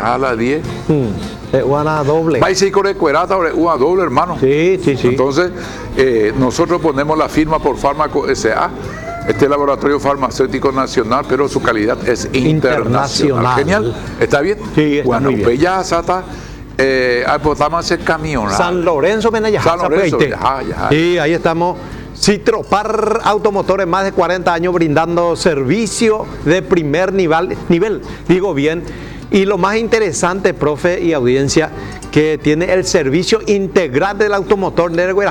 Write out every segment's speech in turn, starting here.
a las 10. Una doble. Va a ser con cuerata, una doble, hermano. Sí. Entonces, nosotros ponemos la firma por Fármaco S.A., este laboratorio farmacéutico nacional, pero su calidad es internacional. Genial, ¿está bien? Sí, está muy bien. Bella Sata, apotamos el camión. San Lorenzo, San Lorenzo, ya. Sí, ahí estamos. Citropar Automotores, más de 40 años brindando servicio de primer nivel, digo bien. Y lo más interesante, profe y audiencia, que tiene el servicio integral del automotor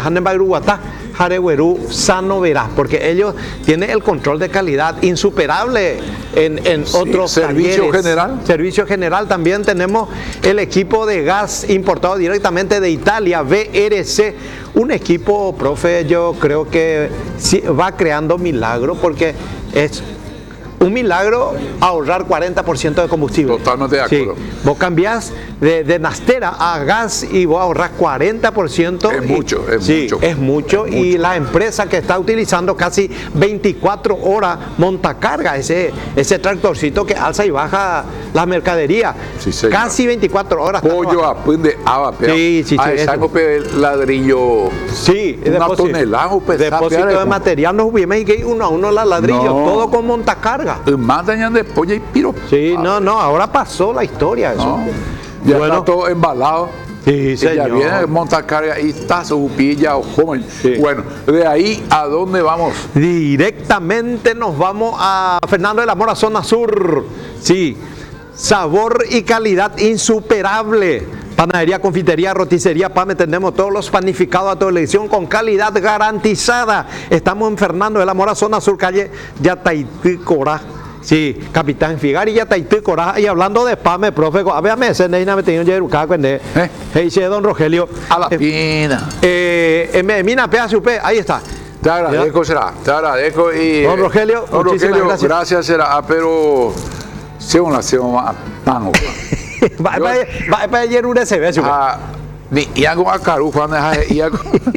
Sano Verás, porque ellos tienen el control de calidad insuperable en otros servicio talleres. General. Servicio general. También tenemos el equipo de gas importado directamente de Italia, VRC. Un equipo, profe, yo creo que va creando milagro, porque es un milagro ahorrar 40% de combustible. Totalmente de acuerdo. Sí. Vos cambiás de nastera a gas y vos ahorrás 40%. Es mucho, es mucho. Y la empresa que está utilizando casi 24 horas montacarga, ese tractorcito que alza y baja la mercadería. Sí, señor. Casi 24 horas. Pollo a pun de ava, sí. Ladrillo. Sí, una tonelada. Depósito de material, no hubiera que ir uno a uno la ladrillo, todo con montacarga. Mandan de pollo y piro. Sí, no, ahora pasó la historia eso. Ya está todo embalado. Sí, señor. Ya viene montacarga y está su pilla o joven. Sí. Bueno, de ahí, ¿a dónde vamos? Directamente nos vamos a Fernando de la Mora, zona sur. Sí, sabor y calidad insuperable. Panadería, confitería, roticería, PAME, tenemos todos los panificados a tu elección con calidad garantizada. Estamos en Fernando de la Mora, zona sur, calle Yataití, Corá. Sí, Capitán Figari, Yataití, Corá. Y hablando de PAME, profe, véame ese neina me tenía un dice don Rogelio. A la pina. Mina, ahí está. Te agradezco, te agradezco. Y, don Rogelio, gracias, será, pero si una más tango. Va para ayer un SB, ni iago a caru Juan de iago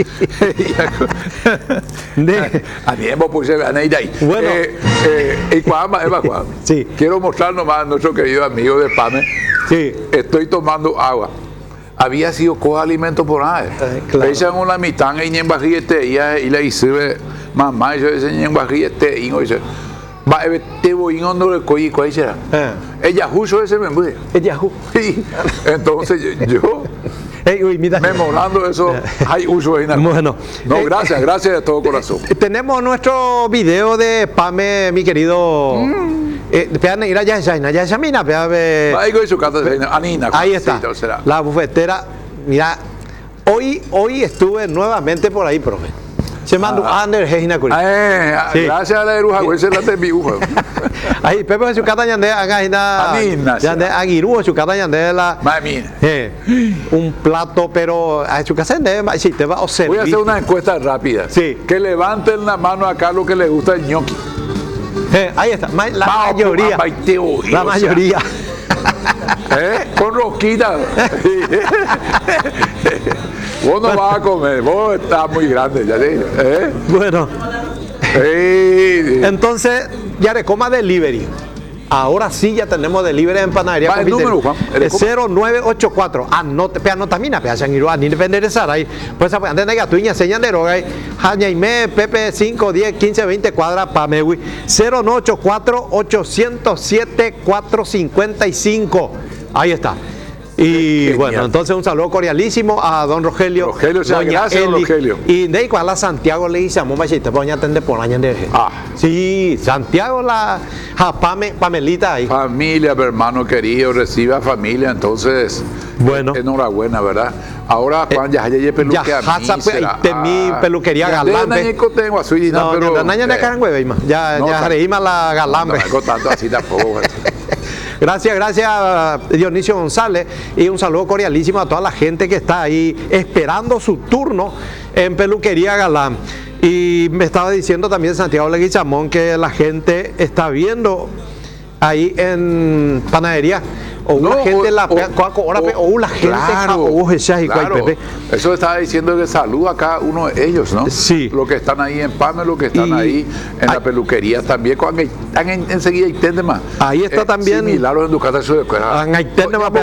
a tiempo pues se van a ir ahí. Bueno, y cuando sí, quiero mostrar nomás a nuestro querido amigo de PAME. Sí. Estoy tomando agua. Había sido coalimento por ahí. Claro. Echan una mitad y en bajillete y la hice mamá y yo en bajillete y dice va te voy hondo de coyi cuál será. Ella justo ese me mueve. Ella sí. Entonces yo memorando eso, hay uso en bueno, no, gracias de todo corazón. Tenemos nuestro video de PAME, mi querido. Ahí está. La bufetera. Mira, hoy estuve nuevamente por ahí, profe. Se mandó Ander Heina Curi. Gracias a la Eruja, esa es la de mi ujo. Ahí, Pepe, su cata yande agajina. Yande agiru, su cata yande la. Un plato, pero a su casa si te va a servir. Voy a hacer una encuesta rápida. Sí. Que levanten la mano acá lo que les gusta el ñoqui. Ahí está, la mayoría. La mayoría. Con rosquita. Vos no vas a comer, vos estás muy grande, ya te Bueno. Entonces, ya recoma delivery. Ahora sí ya tenemos delivery en panadería. Va el número, Juan. 0984. Anotamina, ni depende de Saray. Pues antes de gatuña, señal de roga. Jañaime, Pepe 5, 10, 15, 20 cuadras, Pamewi. 0984 807 455. Ahí está. Y bueno, entonces un saludo cordialísimo a don Rogelio. Gracias, don Rogelio. Y de igual a Santiago le dice, te voy a atender por año de sí, Santiago la Pamelita ahí. Familia, hermano querido, recibe a familia, entonces, bueno, enhorabuena, ¿verdad? Ahora, Juan, ya peluquería. Mi peluquería Galambe. Ya reíma la Galambe. No tanto así tampoco. Gracias Dionisio González, y un saludo cordialísimo a toda la gente que está ahí esperando su turno en Peluquería Galán. Y me estaba diciendo también Santiago Leguizamón que la gente está viendo ahí en panadería o la gente la gente claro. Eso estaba diciendo que saluda a cada uno de ellos, ¿no? Sí. Los que están ahí en PAME, los que están ahí en la peluquería también, cuando están enseguida y más. Ahí está también similar en educación de